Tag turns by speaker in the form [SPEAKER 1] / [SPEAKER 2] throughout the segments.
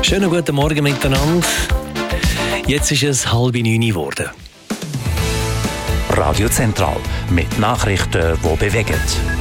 [SPEAKER 1] Schönen guten Morgen miteinander. Jetzt ist es 8:30 geworden.
[SPEAKER 2] Radio Zentral mit Nachrichten, die bewegen.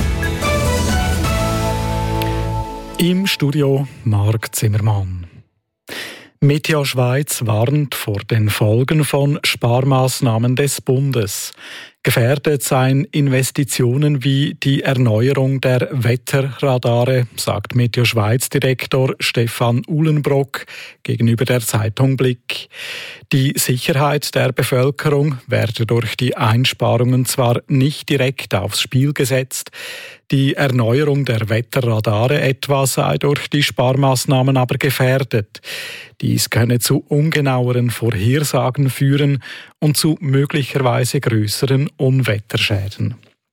[SPEAKER 3] Im Studio Marc Zimmermann. Media Schweiz warnt vor den Folgen von Sparmaßnahmen des Bundes. Gefährdet seien Investitionen wie die Erneuerung der Wetterradare, sagt Meteo Schweiz-Direktor Stefan Uhlenbrock gegenüber der Zeitung Blick. Die Sicherheit der Bevölkerung werde durch die Einsparungen zwar nicht direkt aufs Spiel gesetzt, die Erneuerung der Wetterradare etwa sei durch die Sparmaßnahmen aber gefährdet. Dies könne zu ungenaueren Vorhersagen führen und zu möglicherweise größeren Unwetterschäden.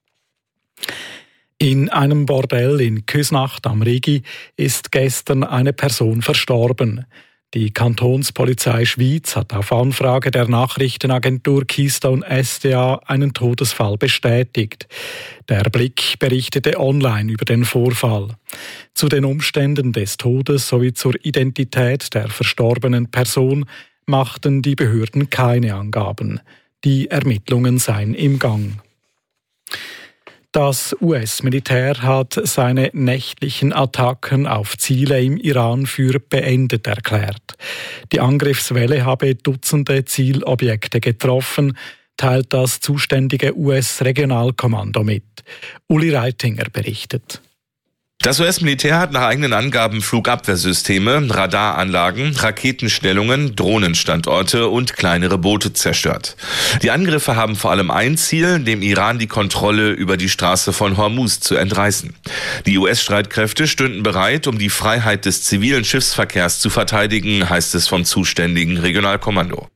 [SPEAKER 3] In einem Bordell in Küsnacht am Rigi ist gestern eine Person verstorben. Die Kantonspolizei Schwyz hat auf Anfrage der Nachrichtenagentur Keystone SDA einen Todesfall bestätigt. Der Blick berichtete online über den Vorfall. Zu den Umständen des Todes sowie zur Identität der verstorbenen Person machten die Behörden keine Angaben. Die Ermittlungen seien im Gang. Das US-Militär hat seine nächtlichen Attacken auf Ziele im Iran für beendet erklärt. Die Angriffswelle habe Dutzende Zielobjekte getroffen, teilt das zuständige US-Regionalkommando mit. Uli Reitinger berichtet.
[SPEAKER 4] Das US-Militär hat nach eigenen Angaben Flugabwehrsysteme, Radaranlagen, Raketenstellungen, Drohnenstandorte und kleinere Boote zerstört. Die Angriffe haben vor allem ein Ziel, dem Iran die Kontrolle über die Straße von Hormuz zu entreißen. Die US-Streitkräfte stünden bereit, um die Freiheit des zivilen Schiffsverkehrs zu verteidigen, heißt es vom zuständigen Regionalkommando.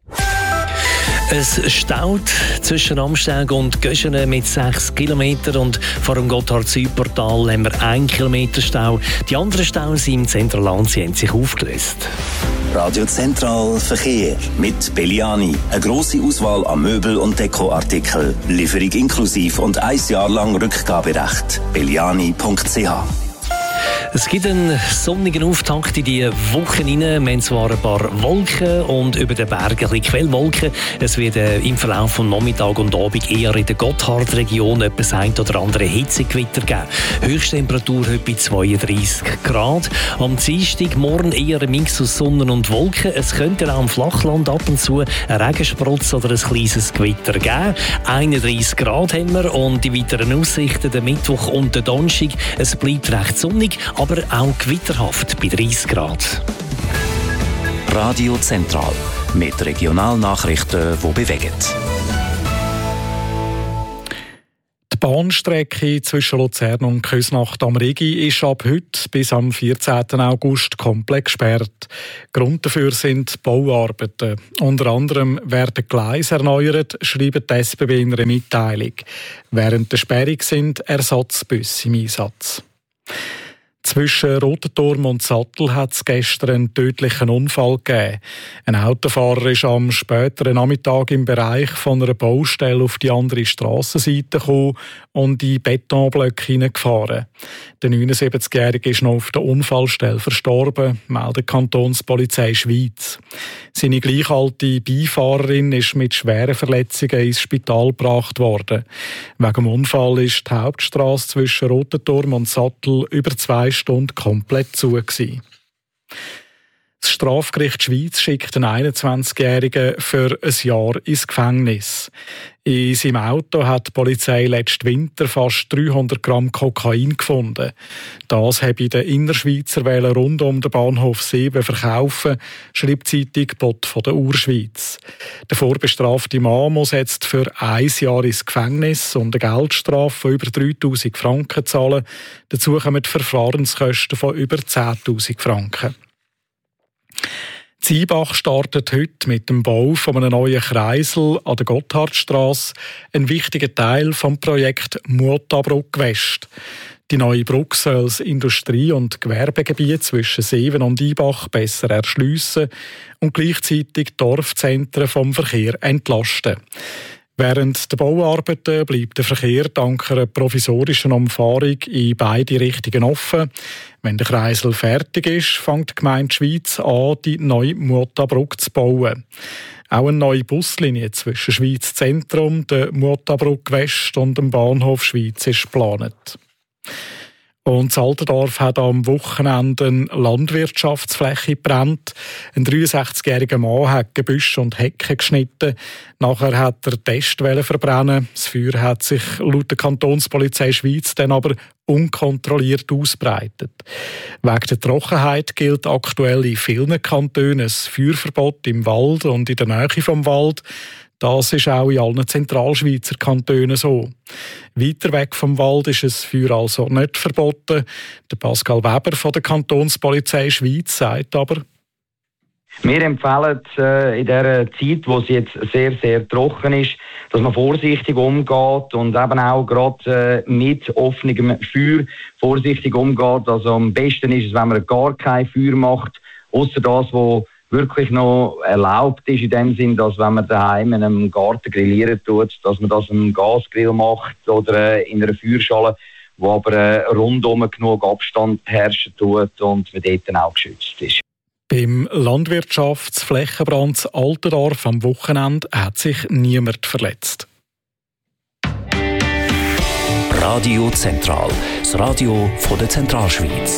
[SPEAKER 1] Es staut zwischen Amsteg und Göschene mit 6 Kilometern und vor dem Gotthard-Südportal haben wir 1 Kilometer Stau. Die anderen Staus im Zentralland haben sich aufgelöst.
[SPEAKER 5] Radio Zentral Verkehr mit Belliani. Eine grosse Auswahl an Möbel- und Dekoartikeln. Lieferung inklusiv und 1 Jahr lang Rückgaberecht. belliani.ch.
[SPEAKER 1] Es gibt einen sonnigen Auftakt in die Woche hinein. Wir haben zwar ein paar Wolken und über den Bergen ein bisschen Quellwolken. Es wird im Verlauf von Nachmittag und Abend eher in der Gotthard-Region etwas ein oder andere Hitzegewitter geben. Höchsttemperatur heute bei 32 Grad. Am Dienstag morgen eher ein Mix aus Sonne und Wolken. Es könnte auch im Flachland ab und zu ein Regensprotz oder ein kleines Gewitter geben. 31 Grad haben wir und die weiteren Aussichten, der Mittwoch und der Donnerstag. Es bleibt recht sonnig, aber auch gewitterhaft bei 30 Grad.
[SPEAKER 2] Radio Zentral mit Regionalnachrichten, die bewegen.
[SPEAKER 3] Die Bahnstrecke zwischen Luzern und Küsnacht am Rigi ist ab heute bis am 14. August komplett gesperrt. Grund dafür sind Bauarbeiten. Unter anderem werden Gleise erneuert, schreibt die SBB in einer Mitteilung. Während der Sperrung sind Ersatzbusse im Einsatz. Zwischen Rotenturm und Sattel hat es gestern einen tödlichen Unfall gegeben. Ein Autofahrer ist am späteren Nachmittag im Bereich von einer Baustelle auf die andere Strassenseite gekommen und in Betonblöcke hineingefahren. Der 79-Jährige ist noch auf der Unfallstelle verstorben, meldet die Kantonspolizei Schwyz. Seine gleich alte Beifahrerin ist mit schweren Verletzungen ins Spital gebracht worden. Wegen dem Unfall ist die Hauptstrasse zwischen Rotenturm und Sattel über 2 Stunden komplett zu gewesen. Das Strafgericht Schwyz schickt einen 21-Jährigen für ein Jahr ins Gefängnis. In seinem Auto hat die Polizei letzten Winter fast 300 Gramm Kokain gefunden. Das habe in den Innerschweizer Wählen rund um den Bahnhof 7 verkaufen, schreibt die Zeitung Bott von der Urschweiz. Der vorbestrafte Mann muss jetzt für 1 Jahr ins Gefängnis und eine Geldstrafe von über 3'000 Franken zahlen. Dazu kommen die Verfahrenskosten von über 10'000 Franken. Ziebach startet heute mit dem Bau von einem neuen Kreisel an der Gotthardstrasse, ein wichtiger Teil vom Projekt Mutabrücke West. Die neue Brücke soll das Industrie- und Gewerbegebiet zwischen Seewen und Ibach besser erschliessen und gleichzeitig Dorfzentren vom Verkehr entlasten. Während der Bauarbeiten bleibt der Verkehr dank einer provisorischen Umfahrung in beide Richtungen offen. Wenn der Kreisel fertig ist, fängt die Gemeinde Schwyz an, die neue Mutabrücke zu bauen. Auch eine neue Buslinie zwischen Schwyz Zentrum, der Mutabrücke West und dem Bahnhof Schwyz ist geplant. Und das Altendorf hat am Wochenende eine Landwirtschaftsfläche gebrannt. Ein 63-jähriger Mann hat Gebüsche und Hecken geschnitten. Nachher hat er Testwellen verbrennen. Das Feuer hat sich laut der Kantonspolizei Schwyz dann aber unkontrolliert ausbreitet. Wegen der Trockenheit gilt aktuell in vielen Kantonen ein Feuerverbot im Wald und in der Nähe vom Wald. Das ist auch in allen Zentralschweizer Kantonen so. Weiter weg vom Wald ist das Feuer also nicht verboten. Der Pascal Weber von der Kantonspolizei Schwyz sagt aber:
[SPEAKER 6] Wir empfehlen in dieser Zeit, wo es jetzt sehr, sehr trocken ist, dass man vorsichtig umgeht und eben auch gerade mit offenem Feuer vorsichtig umgeht. Also am besten ist es, wenn man gar kein Feuer macht, außer das, was wirklich noch erlaubt ist, in dem Sinn, dass wenn man daheim in einem Garten grillieren tut, dass man das im Gasgrill macht oder in einer Feuerschale, wo aber rundum genug Abstand herrschen tut und man dort auch geschützt ist.
[SPEAKER 3] Beim Landwirtschaftsflächenbrand Altendorf am Wochenende hat sich niemand verletzt.
[SPEAKER 2] Radio Zentral, das Radio von der Zentralschweiz.